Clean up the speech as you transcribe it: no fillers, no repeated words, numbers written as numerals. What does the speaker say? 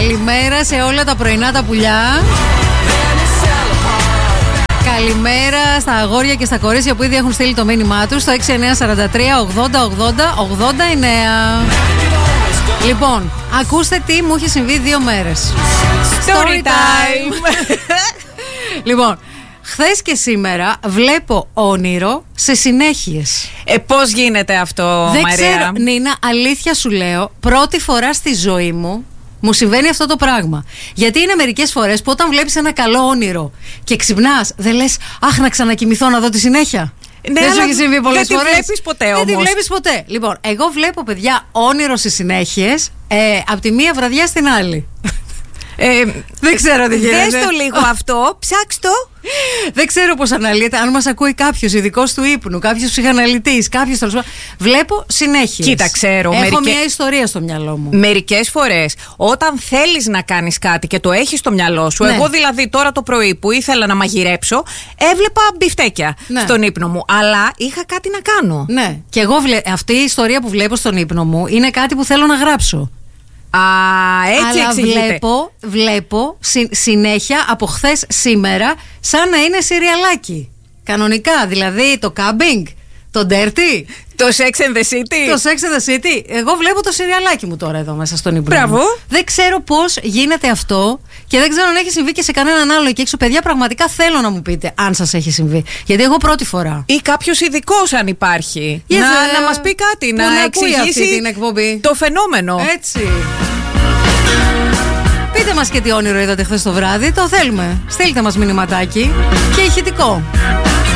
Καλημέρα σε όλα τα πρωινά τα πουλιά. Καλημέρα στα αγόρια και στα κορίτσια που ήδη έχουν στείλει το μήνυμά τους στο 6943-80-80-89. Λοιπόν, ακούστε τι μου είχε συμβεί 2 μέρες. Story time. Λοιπόν, χθες και σήμερα βλέπω όνειρο σε συνέχειες. Πώς γίνεται αυτό, Δεν Μαρία? ξέρω, Νίνα, αλήθεια σου λέω, πρώτη φορά στη ζωή μου συμβαίνει αυτό το πράγμα. Γιατί είναι μερικές φορές που όταν βλέπεις ένα καλό όνειρο και ξυπνάς, δεν λες αχ, να ξανακοιμηθώ να δω τη συνέχεια. Ναι, δεν σου έχει συμβεί πολλές φορές? Δεν τη βλέπεις ποτέ όμως. Δεν τη βλέπεις ποτέ. Λοιπόν, εγώ βλέπω, παιδιά, όνειρο σε συνέχειες από τη μία βραδιά στην άλλη. Δεν ξέρω τι γίνεται. Δες το λίγο αυτό, ψάξ' το. Δεν ξέρω πώς αναλύεται. Αν μας ακούει κάποιος ειδικός του ύπνου, κάποιος ψυχαναλυτής, κάποιος τέλος πάντων. Βλέπω συνέχειες. Κοίτα, ξέρω. Έχω μια ιστορία στο μυαλό μου. Μερικές φορές, όταν θέλεις να κάνεις κάτι και το έχεις στο μυαλό σου, Ναι. εγώ δηλαδή τώρα το πρωί που ήθελα να μαγειρέψω, έβλεπα μπιφτέκια στον ύπνο μου. Αλλά είχα κάτι να κάνω. Ναι. Και εγώ αυτή η ιστορία που βλέπω στον ύπνο μου είναι κάτι που θέλω να γράψω. Έτσι αλλά εξηγείται. βλέπω συνέχεια από χθες σήμερα σαν να είναι σιριαλάκι. Κανονικά, δηλαδή το κάμπινγκ, το dirty, το Sex and the City. Το Sex and the City. Εγώ βλέπω το σιριαλάκι μου τώρα εδώ μέσα στον ύπνο. Μπράβο. Δεν ξέρω πώς γίνεται αυτό και δεν ξέρω αν έχει συμβεί και σε κανέναν άλλο εκεί έξω. Παιδιά, πραγματικά θέλω να μου πείτε αν σας έχει συμβεί. Γιατί εγώ πρώτη φορά. Ή κάποιος ειδικός αν υπάρχει. Να μας πει κάτι, να εξηγήσει αυτή την εκπομπή. το φαινόμενο. Έτσι. Πείτε μας και τι όνειρο είδατε χθες το βράδυ. Το θέλουμε. Στείλτε μας μηνυματάκι και ηχητικό.